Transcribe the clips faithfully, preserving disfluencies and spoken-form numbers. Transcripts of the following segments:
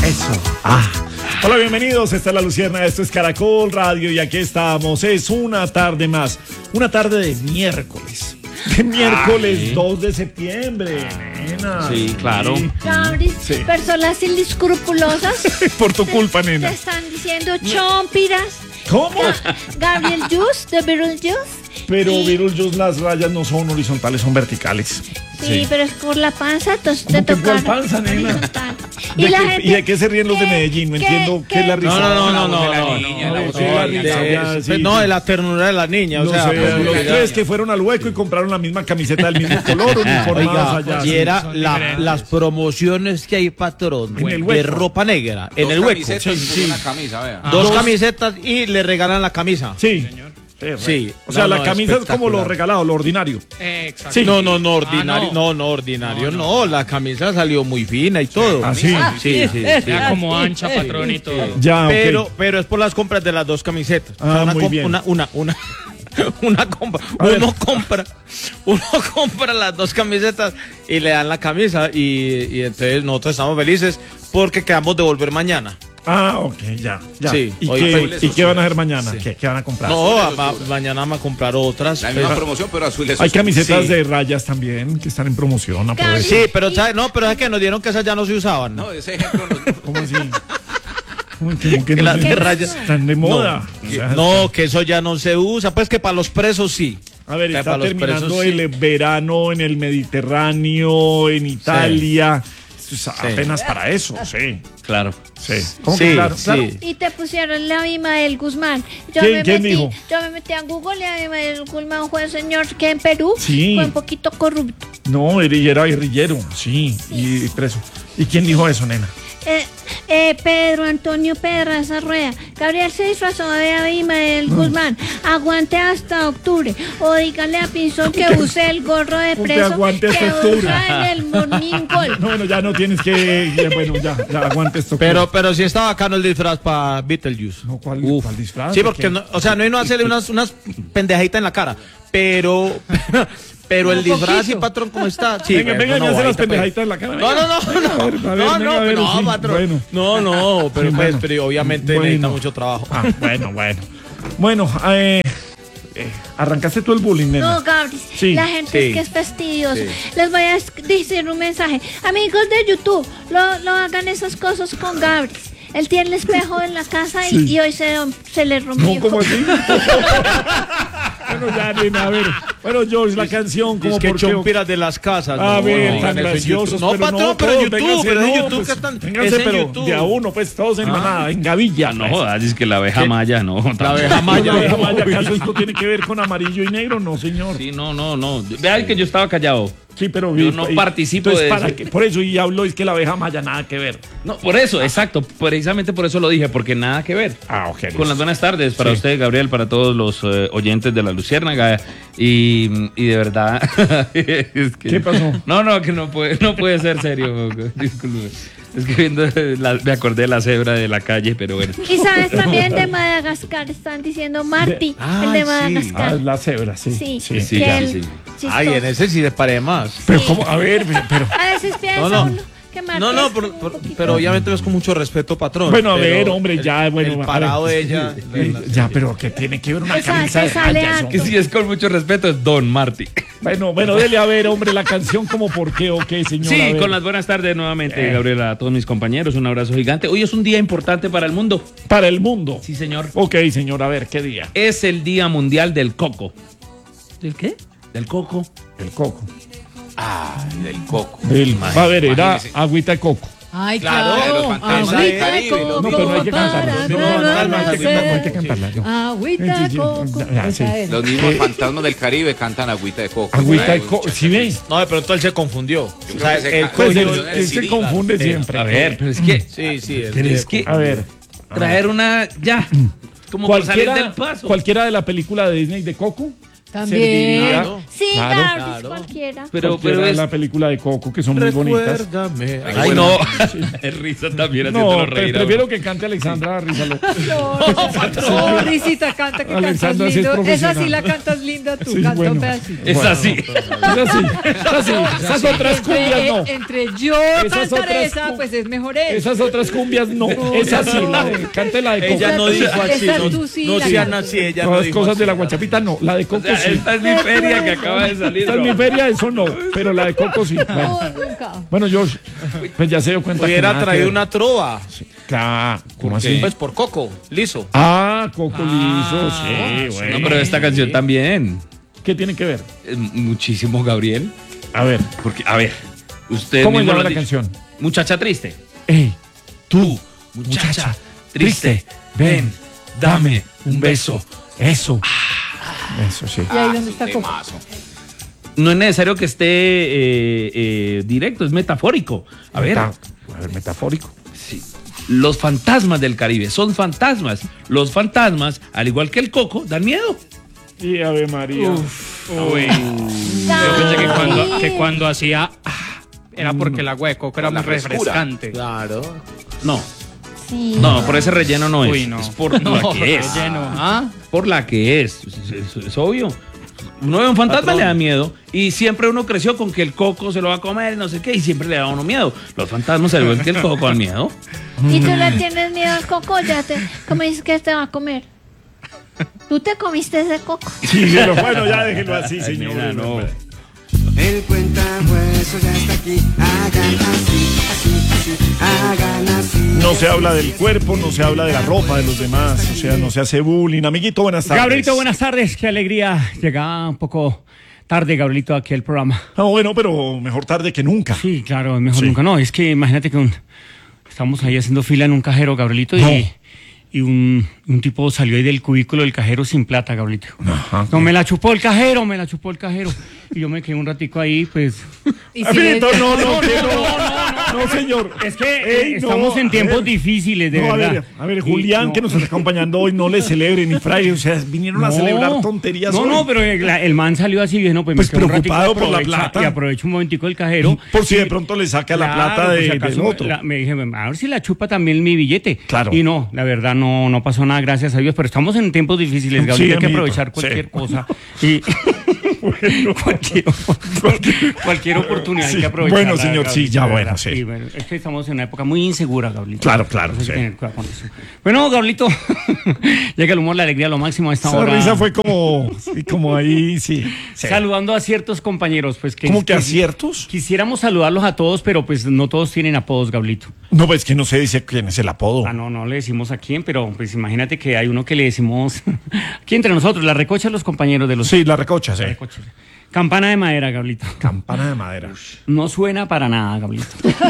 Eso. Ah. Hola, bienvenidos. Esta es La Lucierna, esto es Caracol Radio y aquí estamos. Es una tarde más. Una tarde de miércoles. De miércoles Ay. dos de septiembre, nena. Sí, claro. Sí. Gabri, sí. Personas inescrupulosas. Por tu culpa, nena. Te están diciendo chompiras. ¿Cómo? Gabriel Juice, de Beetlejuice. Pero y... Beetlejuice, las rayas no son horizontales, son verticales. Sí, sí, pero es por la panza, entonces te toca. ¿Cuál panza, nena? ¿Y, ¿De la qué, gente, ¿Y de qué se ríen los de Medellín? No ¿qué, entiendo qué, qué es la risa. No, no, no, no, no. No, de la ternura de la niña, o sea. Sé, los tres que fueron al hueco y compraron la misma camiseta del mismo color, uniformadas allá. Y era la, las promociones que hay, patrón, de ropa negra, en el hueco. Dos camisetas y le regalan la camisa. Sí. Sí, o sea, no, la no, camisa es como lo regalado, lo ordinario. Exacto. Sí. No, no, no, ordinario, ah, no. no, no, ordinario, no, no, la camisa salió muy fina y todo. ¿Ah, sí? Ah, sí, sí. sí, sí. Ya como ancha, patrón y todo. Ya, pero, okay. pero es por las compras de las dos camisetas. Ah, o sea, una, muy bien. una, una, una, una compra, uno compra, uno compra las dos camisetas y le dan la camisa y, y entonces nosotros estamos felices porque quedamos de volver mañana. Ah, ok, ya, ya. Sí, ¿Y, qué, ¿y qué van a hacer mañana? Sí. ¿Qué, ¿Qué van a comprar? No, a, a, mañana vamos a comprar otras. La misma pero, promoción, pero azules. Hay camisetas sí. de rayas también que están en promoción. Sí, pero ¿sabes? No, pero es que nos dieron que esas ya no se usaban. No, ese ejemplo no. ¿Cómo así? ¿Cómo que, que, que no las de rayas están de moda? No, o sea, no, que eso ya no se usa. Pues que para los presos sí. A ver, está terminando presos, el sí. verano en el Mediterráneo, en Italia. Sí. Sí. Apenas para eso, sí. Claro. Sí. ¿Cómo sí, que claro? Sí. claro? Y te pusieron la Abimael Guzmán. Yo ¿Quién, me ¿quién metí, dijo? Yo me metí a Google y Abimael Guzmán fue el señor que en Perú sí. fue un poquito corrupto. No, era guerrillero, sí, sí, y preso. ¿Y quién dijo eso, nena? Eh, eh, Pedro Antonio Pedraza Rueda. Gabriel se disfrazó de Abimael no. Guzmán. Aguante hasta octubre. O dígale a Pinzón que use el gorro de preso aguante hasta que octubre. usa en el Morning Call. No, bueno, ya no tienes que... Ya, bueno, ya, ya aguante esto. Pero, pero sí está bacano el disfraz para Beetlejuice. No, ¿cuál, ¿cuál disfraz? Sí, porque, no, o sea, no hay no hacerle unas, unas pendejaditas en la cara, pero... Pero el disfraz y patrón, ¿cómo está? Sí, venga, venga, no, me hace las pendejaditas en la cara. No, no, no, no, ver, ver, no, no, ver, no, sí, patrón. Bueno. No, no, pero, sí, pues, bueno. pero obviamente bueno. necesita mucho trabajo. Ah, bueno, bueno. Bueno, eh, eh, ¿arrancaste tú el bullying, nena? No, Gabri, sí. la gente sí. es que es fastidiosa. Sí. Les voy a decir un mensaje. Amigos de YouTube, no, no hagan esas cosas con Gabri. Él tiene el espejo en la casa y, sí. y hoy se, se le rompió. No, ¿cómo así? Bueno, ya, nena, a ver. Bueno, George, la canción, como que chompiras de las casas. A no, ver, no, tan graciosos. No, pero patrón, no, pero todos, YouTube, vénganse, pero no, en YouTube pues, que están. Vénganse, pero YouTube. de a uno, pues todos en manada, en gavilla. No jodas, es que la abeja maya, no. La abeja maya. La abeja maya, ¿acaso esto tiene que ver con amarillo y negro? No, señor. Sí, no, no, no. Vea que yo estaba callado. Sí, pero yo no y, participo de para eso. Que, por eso y hablo es que la abeja maya nada que ver. No, por eso, ah. exacto, precisamente por eso lo dije, porque nada que ver. Ah, ok. Con las buenas tardes para sí. usted, Gabriel, para todos los uh, oyentes de La Luciérnaga y, y de verdad. Es que, ¿qué pasó? No, no, que no puede, no puede ser serio. Disculpe. Es que viendo la, me acordé de la cebra de la calle, pero bueno. Y sabes también de Madagascar, están diciendo Marty, ah, el de Madagascar. Sí. Ah, la cebra, sí. Sí, sí, sí, ya, el, sí. Ay, en ese sí le paré más. Pero sí. ¿Cómo? A ver, pero... A veces piensa no, no. uno que Marty No, no, por, por, pero obviamente es con mucho respeto, patrón. Bueno, a ver, hombre, ya, el, bueno. El parado de ella. Ya, pero que tiene que ver una esa, camisa de rayas. Que si es con mucho respeto, es Don Marty. Bueno, bueno, dele a ver, hombre, la canción como por qué o qué, señor. Sí, con las buenas tardes nuevamente, eh. Gabriela, a todos mis compañeros, un abrazo gigante. Hoy es un día importante para el mundo. ¿Para el mundo? Sí, señor. Ok, señor, a ver, ¿qué día? Es el Día Mundial del Coco. ¿Del qué? Del coco. El coco. Ah, del coco. Del, a ver, era agüita de coco. Ay, claro, agüita de coco. No, pero no hay que cantarla. No, hay que cantarla. Agüita de coco. Los mismos fantasmas del Caribe cantan agüita de coco. Agüita de coco, ¿sí ves? No, pero entonces él se confundió. O sea, él se confunde siempre. A ver, pero es que... Sí, sí. Pero es que... A ver. Traer una... Ya. Como por salir del paso. Cualquiera de la película de Disney de Coco. También. Claro. Sí, Claro. Gabris, Claro. cualquiera. Pero, Cualquiera pero de es... la película de Coco, que son muy bonitas. Recuérdame. Ay, no. Es risa también haciéndolo No, reír. pre- a uno. prefiero que cante Alexandra Rízalo. No, no, risita, canta que cantas Alexandra sí es lindo. Esa profesional. sí la cantas linda tú, Sí, canta bueno. un pedacito. Es así. Es así, es así. Esas otras cumbias Entre, no. entre yo Esas cantar otras esa, cu- pues es mejor esa. Esas otras cumbias no. Es así, la de, cante la de Coco. Ella no Esa- dijo así. esa No, tú sí no la sean cantas. así. Ella no Todas dijo cosas así. de la guachapita no. La de O Coco sea, sí. esta es mi feria que acaba de salir. Esta es ¿no? mi feria, eso no. Pero la de Coco sí. Bueno, No, nunca. bueno Josh, pues ya se dio cuenta que Hubiera nada que traído ver. una trova. Claro, ¿cómo qué? así? Pues por Coco, liso. Ah, Coco Liso, sí, bueno. No, pero esta canción también. ¿Qué tiene que ver? Eh, Muchísimo, Gabriel. A ver, Porque, a ver, usted ¿cómo mismo llama lo ha la dicho. canción? Muchacha triste. Ey, Tú, muchacha triste, ven, dame un beso. Eso. Eso sí. ¿Y ahí dónde está Coco? No es necesario que esté eh, eh, directo, es metafórico. A ver, Meta- a ver, metafórico. sí. Los fantasmas del Caribe son fantasmas. Los fantasmas, al igual que el coco, dan miedo. Y Ave María. Uy, yo pensé que cuando, que cuando hacía ah, era porque el agua de coco era muy refrescante. Claro. No, Sí. no, por ese relleno no es. Uy, no. Es por No, la que es. relleno, ¿ah? Por la que es. Es, es- es obvio. Uno ve un fantasma, le da miedo. Y siempre uno creció con que el coco se lo va a comer y no sé qué. Y siempre le da a uno miedo. Los fantasmas, al igual que el coco, dan miedo. ¿Y tú le tienes miedo al coco? Ya te, ¿cómo dices que te va a comer? ¿Tú te comiste ese coco? Sí, pero bueno, ya déjenlo así, Ay, señor. mira, no. El cuentahueso ya está aquí, hagan así, así, así, hagan así. No se habla del cuerpo, no se habla de la ropa de los demás, o sea, no se hace bullying. Amiguito, buenas tardes. Gabrielito, buenas tardes. Qué alegría. Llegaba un poco tarde, Gabrielito, aquí al programa. Ah, bueno, pero mejor tarde que nunca. Sí, claro, mejor Sí. nunca. No, es que imagínate que un- estamos ahí haciendo fila en un cajero, Gabrielito, No. y, y un, un tipo salió ahí del cubículo del cajero sin plata, Gabrielito. Ajá. No, me la chupó el cajero, me la chupó el cajero. Y yo me quedé un ratico ahí, pues... Y si Amiguito, le- no, no, que no, no, señor. Es que eh, Ey, no, estamos en a tiempos ver. difíciles, de No, a verdad. ver, a ver, Y Julián, no. que nos está acompañando hoy, no le celebre ni fraile, o sea, vinieron a No. celebrar tonterías No, hoy. no, pero el, la- el man salió así y dije, no, pues, Pues me quedo un preocupado ratico, por la aprovecha- plata. Y aprovecho un momentico el cajero. Por si Y- de pronto le saca la Claro, plata pues, de, si acaso del otro. la- me dije, a ver si la chupa también mi billete. Claro. Y no, la verdad no, no pasó nada, gracias a Dios, pero estamos en tiempos difíciles, Sí, Gabriel, hay que amiguito, aprovechar cualquier sí. cosa. Y cualquier, cualquier oportunidad hay Sí. que aprovechar. Bueno, señor, sí, ya bueno, sí. bueno, es que estamos en una época muy insegura, Gabriel. Claro, claro, Hay que sí. tener cuidado con eso. Bueno, Gabrielito, llega el humor, la alegría, lo máximo a esta Esa hora. risa fue como, sí, como ahí, sí. sí. Saludando a ciertos compañeros, pues que... ¿Cómo que que- aciertos? Quisiéramos saludarlos a todos, pero pues no todos tienen apodos, Gabrielito. No, pues que no se dice quién es el apodo. Ah, no, no le decimos a quién, pero pues imagínate que hay uno que le decimos aquí entre nosotros, la recocha de los compañeros de los Sí, la recocha, sí. recochas. Campana de madera, Gabrielito. Campana de madera. No suena para nada, Gabrielito.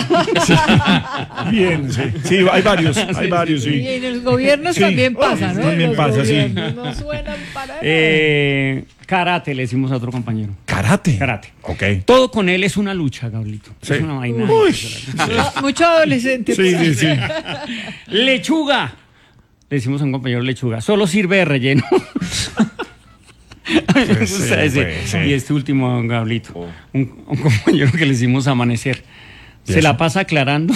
Bien, sí. Sí, hay varios, hay varios, Y sí. en los gobiernos Sí. también pasa, ¿no? También Los pasa, sí. gobiernos no suenan para nada. Eh, karate, le decimos a otro compañero. Karate. Karate. Ok. Todo con él es una lucha, Gabrielito. Sí. Es una vaina. Uy. Ah, mucho adolescente. Sí, sí, sí. Lechuga. Le decimos a un compañero lechuga. Solo sirve de relleno. A mí me Sí, gusta ese. pues, sí. Y este último, Gabrielito. Un, un compañero que le decimos amanecer. ¿Y Se eso? la pasa aclarando.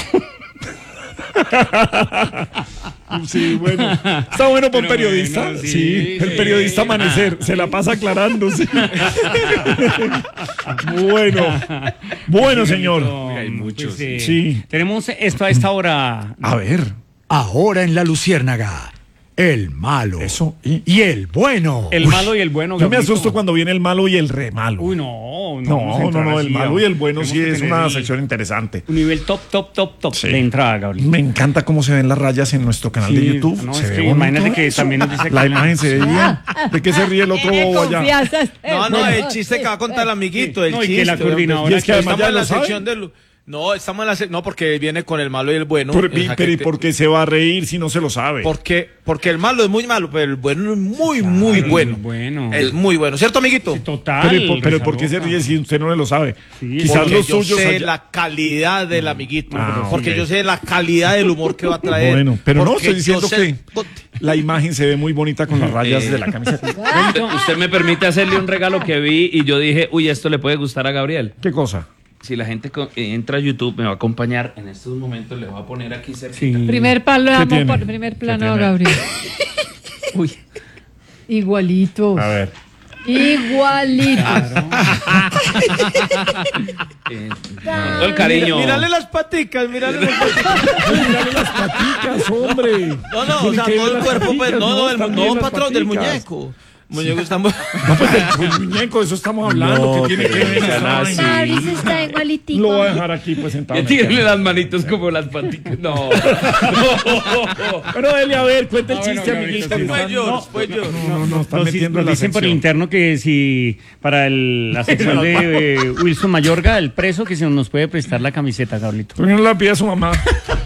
Sí, bueno. Está bueno por Pero periodista. bueno, sí, sí, el sí. periodista amanecer. Se la pasa aclarándose. Bueno. Bueno, señor. Hay muchos. Sí. Tenemos esto a esta hora. A ver. Ahora en La Luciérnaga, el malo Eso. Y, y el bueno. El malo y el bueno. yo me Gabrielito. asusto cuando viene el malo y el re malo. Uy, no. No, vamos a no, entrar no, el así, malo y el bueno tenemos sí que es tener una el- sección interesante. Un nivel top, top, top, top Sí. de entrada, Gabriel. Me encanta cómo se ven las rayas en nuestro canal de Sí, YouTube. no, se es ve que bonito imagínate que eso. también nos dice La que- imagen se ve bien. ¿De qué se ríe el otro bobo allá? Confianza. No, no, el chiste que va a contar el amiguito, el No, y chiste. que la hombre. coordinadora Y es que además Estamos ya en lo la sabe. sección del... No, estamos en la se- no, porque viene con el malo y el bueno. Por- el pero ¿y jaquete. por qué se va a reír si no se lo sabe? Porque, porque el malo es muy malo, pero el bueno es muy, muy bueno. Bueno. Es muy bueno, ¿cierto, amiguito? Total. Pero, ¿y por- pero ¿por qué se Risa ríe si usted no lo sabe? Sí, Quizás Porque los yo suyos sé allá- la calidad del amiguito, Ah, porque ok. yo sé la calidad del humor que va a traer. Bueno, pero no, porque estoy diciendo yo sé- que la imagen se ve muy bonita con las rayas Eh. de la camiseta. Usted, usted me permite hacerle un regalo que vi y yo dije, uy, esto le puede gustar a Gabriel. ¿Qué cosa? Si la gente co- eh, entra a YouTube, me va a acompañar en estos momentos, le voy a poner aquí cerca. Primer palo, ¿Qué amo tiene? por primer plano a tiene? Gabriel. Uy. Igualitos. A ver. Igualitos. Eh, con todo el cariño. Mírale las paticas, mírale las paticas. Mírale las paticas, hombre. No, no, o sea, ¿Qué todo el las cuerpo, pues, paticas? no, no, el, también no, las patrón, del paticas. muñeco. Muñeco está muy... No, pues del muñeco, eso estamos hablando. No, que tiene que pero ver sean esa así. vaina? Gabriel está igualitico. Lo voy a dejar aquí pues sentado. Que tiene las manitos como las paticas. No. no. Pero dele a ver, cuente el Ah, bueno, chiste, Gabrielito, amiguito. sí, que no. Fue están- George, fue George. No, no, no, están Nos, metiendo nos la dicen por el sección. interno que si para el- la sección de eh, Wilson Mayorga, el preso, que se nos puede prestar la camiseta, Gabrielito. ¿Por qué no la pide a su mamá?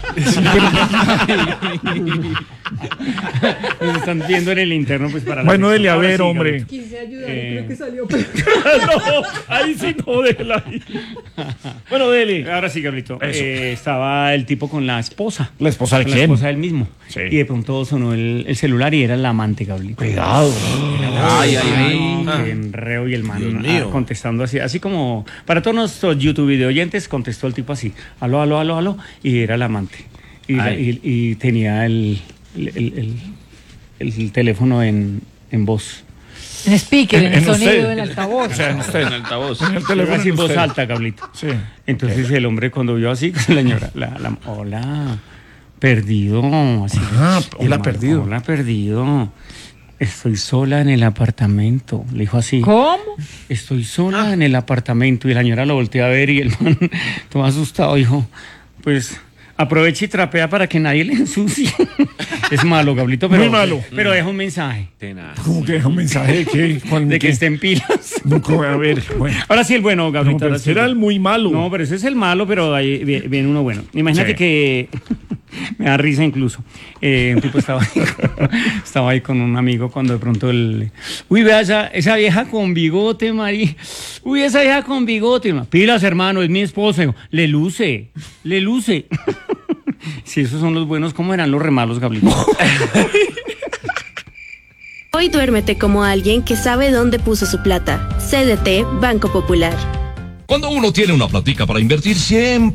Nos están viendo en el interno, pues para la Bueno, sección. dele a Ahora ver, sí, hombre. Gabrielito. Quise ayudar, Eh. creo que salió. No, ahí sí no, déjela ahí. Bueno, dele. Ahora sí, Gabrielito. Eso. Eh, estaba el tipo con la esposa. ¿La esposa de Con la quién? esposa del mismo. Sí. Y de pronto sonó el, el celular y era la amante, Gabrielito. Cuidado. Ay, ay, ay. No, que enreo y el man Dios mío. ah, contestando así, así como para todos nuestros YouTube video oyentes, contestó el tipo así, aló, aló, aló, aló, y era el amante. Y, la- y- y tenía el, el, el- el- el teléfono en, en voz. En speaker, en el En usted. sonido, en altavoz. O sea, en usted. En altavoz. En el teléfono Así en en voz usted. alta, Gablito. Sí. Entonces el hombre cuando vio así, la señora, la, la- hola, perdido, así. Ah, Y el hola, man, perdido. Hola, perdido. Estoy sola en el apartamento. Le dijo así. ¿Cómo? Estoy sola en el apartamento. Y la señora lo volteó a ver y el man, todo asustado, dijo, pues aprovecha y trapea para que nadie le ensucie. Es malo, Gablito, pero, Muy malo. pero deja un mensaje Tenaz. ¿Cómo que deja un mensaje de qué? ¿Cuál- de que qué? estén pilas. Nunca voy a ver. Bueno. Ahora sí el bueno, No, Gablito. pero ahora sí. ese era el muy malo. No, pero ese es el malo, pero ahí vi- viene uno bueno. Imagínate Sí. que me da risa incluso. Eh, un tipo estaba ahí, con, estaba ahí con un amigo cuando de pronto el... Uy, vea esa, esa vieja con bigote, Mari. Uy, esa vieja con bigote. ma. Pilas, hermano, es mi esposo. Digo, le luce, le luce. Si esos son los buenos, ¿cómo eran los remalos, Gablito? Hoy duérmete como alguien que sabe dónde puso su plata. C D T Banco Popular. Cuando uno tiene una platica para invertir, siempre